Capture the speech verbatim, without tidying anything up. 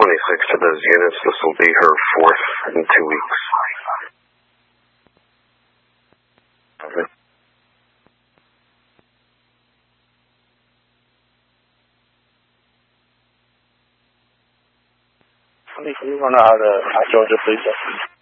twenty-six to those units. This will be her fourth in two weeks. Okay. Honey, can you run out of the hot Georgia, please?